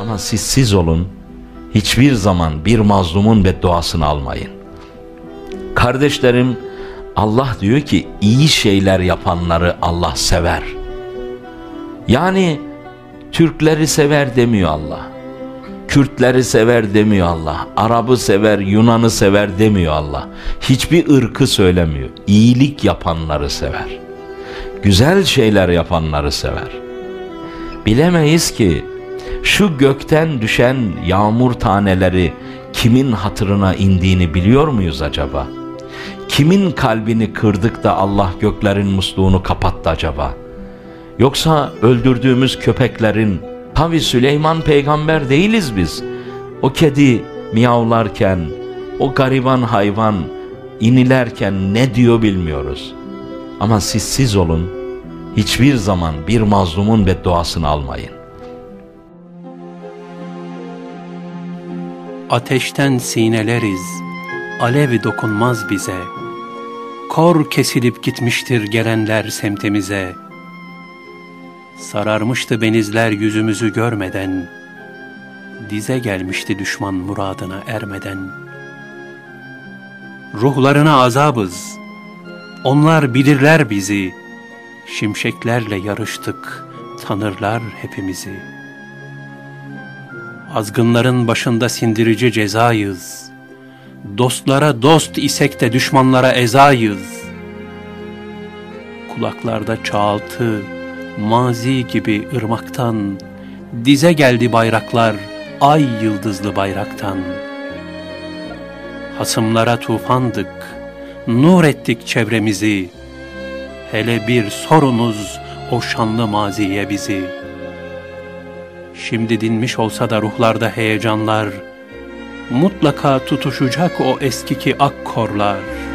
Ama siz olun, hiçbir zaman bir mazlumun bedduasını almayın. Kardeşlerim, Allah diyor ki iyi şeyler yapanları Allah sever. Yani Türkleri sever demiyor Allah. Kürtleri sever demiyor Allah. Arap'ı sever, Yunan'ı sever demiyor Allah. Hiçbir ırkı söylemiyor. İyilik yapanları sever. Güzel şeyler yapanları sever. Bilemeyiz ki şu gökten düşen yağmur taneleri kimin hatırına indiğini biliyor muyuz acaba? Kimin kalbini kırdık da Allah göklerin musluğunu kapattı acaba? Yoksa öldürdüğümüz köpeklerin, tabi Süleyman peygamber değiliz biz. O kedi miyavlarken, o gariban hayvan inilerken ne diyor bilmiyoruz. Ama siz olun, hiçbir zaman bir mazlumun bedduasını almayın. Ateşten sineleriz, alev dokunmaz bize. Kor kesilip gitmiştir gelenler semtimize. Sararmıştı benizler yüzümüzü görmeden. Dize gelmişti düşman muradına ermeden. Ruhlarına azabız, onlar bilirler bizi. Şimşeklerle yarıştık, tanırlar hepimizi. Azgınların başında sindirici cezayız. Dostlara dost isek de düşmanlara ezayız. Kulaklarda çağaltı, mazi gibi ırmaktan. Dize geldi bayraklar, ay yıldızlı bayraktan. Hasımlara tufandık, nur ettik çevremizi. Hele bir sorunuz o şanlı maziye bizi. Şimdi dinmiş olsa da ruhlarda heyecanlar, mutlaka tutuşacak o eskiki ak korlar.